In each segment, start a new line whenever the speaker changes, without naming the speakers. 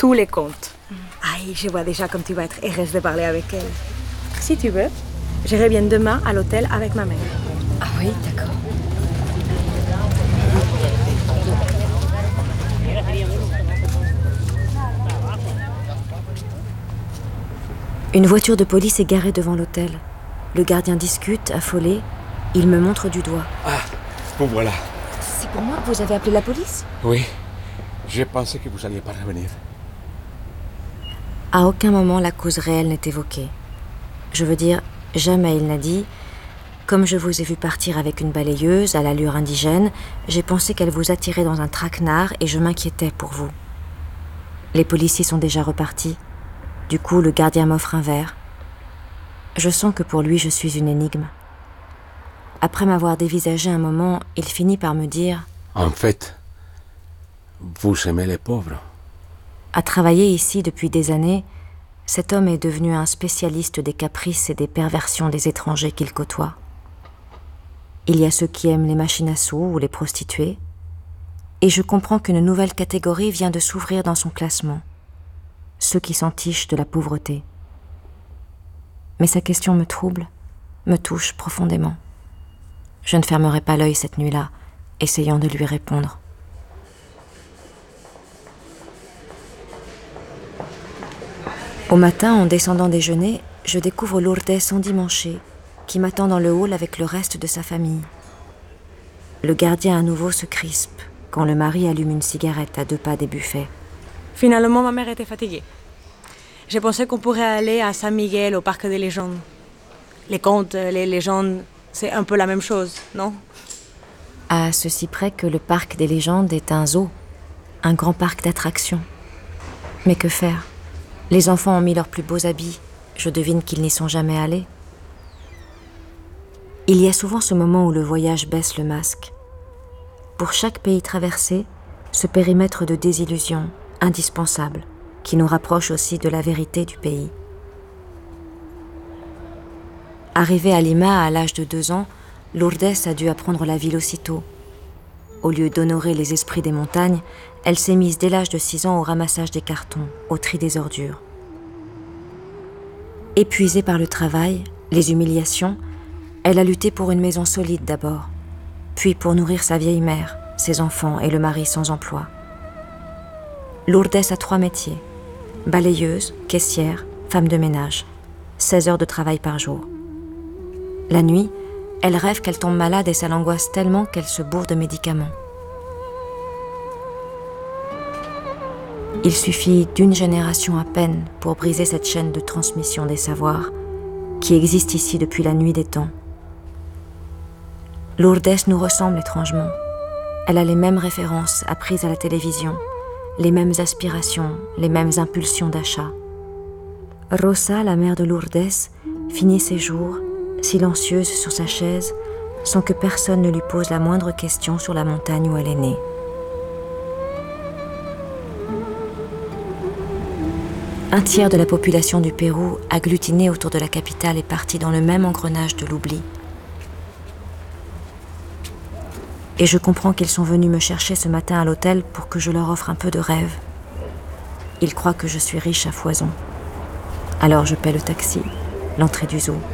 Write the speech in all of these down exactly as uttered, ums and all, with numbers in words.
tous les contes. Aïe, je vois déjà comme tu vas être heureuse de parler avec elle. Si tu veux, je reviens demain à l'hôtel avec ma mère.
Ah oui, d'accord.
Une voiture de police est garée devant l'hôtel. Le gardien discute, affolé. Il me montre du doigt.
Ah, vous voilà.
C'est pour moi que vous avez appelé la police ?
Oui, j'ai pensé que vous n'alliez pas revenir.
À aucun moment la cause réelle n'est évoquée. Je veux dire, jamais il n'a dit « Comme je vous ai vu partir avec une balayeuse à l'allure indigène, j'ai pensé qu'elle vous attirait dans un traquenard et je m'inquiétais pour vous. » Les policiers sont déjà repartis. Du coup, le gardien m'offre un verre. Je sens que pour lui, je suis une énigme. Après m'avoir dévisagé un moment, il finit par me dire «
En fait, vous aimez les pauvres. »
À travailler ici depuis des années, cet homme est devenu un spécialiste des caprices et des perversions des étrangers qu'il côtoie. Il y a ceux qui aiment les machines à sous ou les prostituées, et je comprends qu'une nouvelle catégorie vient de s'ouvrir dans son classement, ceux qui s'entichent de la pauvreté. Mais sa question me trouble, me touche profondément. Je ne fermerai pas l'œil cette nuit-là, essayant de lui répondre. Au matin, en descendant déjeuner, je découvre Lourdes endimanchée, qui m'attend dans le hall avec le reste de sa famille. Le gardien à nouveau se crispe, quand le mari allume une cigarette à deux pas des buffets.
Finalement, ma mère était fatiguée. J'ai pensé qu'on pourrait aller à San Miguel, au parc des légendes. Les contes, les légendes, c'est un peu la même chose, non ?
À ceci près que le parc des légendes est un zoo, un grand parc d'attractions. Mais que faire ? Les enfants ont mis leurs plus beaux habits. Je devine qu'ils n'y sont jamais allés. Il y a souvent ce moment où le voyage baisse le masque. Pour chaque pays traversé, ce périmètre de désillusion, indispensable, qui nous rapproche aussi de la vérité du pays. Arrivée à Lima à l'âge de deux ans, Lourdes a dû apprendre la ville aussitôt. Au lieu d'honorer les esprits des montagnes, elle s'est mise dès l'âge de six ans au ramassage des cartons, au tri des ordures. Épuisée par le travail, les humiliations, elle a lutté pour une maison solide d'abord, puis pour nourrir sa vieille mère, ses enfants et le mari sans emploi. Lourdes a trois métiers, balayeuse, caissière, femme de ménage, seize heures de travail par jour. La nuit, elle rêve qu'elle tombe malade et ça l'angoisse tellement qu'elle se bourre de médicaments. Il suffit d'une génération à peine pour briser cette chaîne de transmission des savoirs qui existe ici depuis la nuit des temps. Lourdes nous ressemble étrangement. Elle a les mêmes références apprises à la télévision, les mêmes aspirations, les mêmes impulsions d'achat. Rosa, la mère de Lourdes, finit ses jours, silencieuse sur sa chaise, sans que personne ne lui pose la moindre question sur la montagne où elle est née. Un tiers de la population du Pérou, agglutinée autour de la capitale, est partie dans le même engrenage de l'oubli. Et je comprends qu'ils sont venus me chercher ce matin à l'hôtel pour que je leur offre un peu de rêve. Ils croient que je suis riche à foison. Alors je paie le taxi, l'entrée du zoo.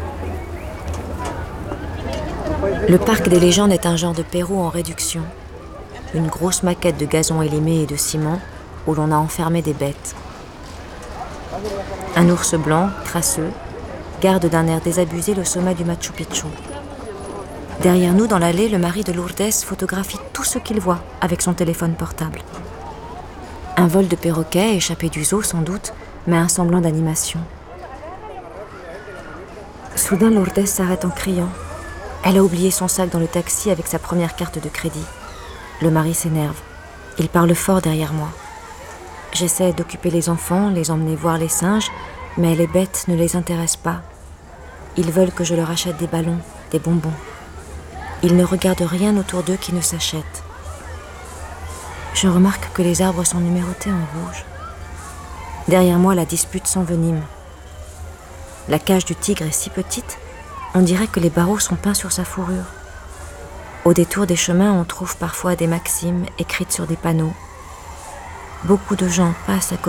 Le parc des légendes est un genre de Pérou en réduction. Une grosse maquette de gazon élimé et de ciment où l'on a enfermé des bêtes. Un ours blanc, crasseux, garde d'un air désabusé le sommet du Machu Picchu. Derrière nous, dans l'allée, le mari de Lourdes photographie tout ce qu'il voit avec son téléphone portable. Un vol de perroquet, échappé du zoo sans doute, mais un semblant d'animation. Soudain, Lourdes s'arrête en criant. Elle a oublié son sac dans le taxi avec sa première carte de crédit. Le mari s'énerve. Il parle fort derrière moi. J'essaie d'occuper les enfants, les emmener voir les singes, mais les bêtes ne les intéressent pas. Ils veulent que je leur achète des ballons, des bonbons. Ils ne regardent rien autour d'eux qui ne s'achète. Je remarque que les arbres sont numérotés en rouge. Derrière moi, la dispute s'envenime. La cage du tigre est si petite, on dirait que les barreaux sont peints sur sa fourrure. Au détour des chemins, on trouve parfois des maximes écrites sur des panneaux. Beaucoup de gens passent à côté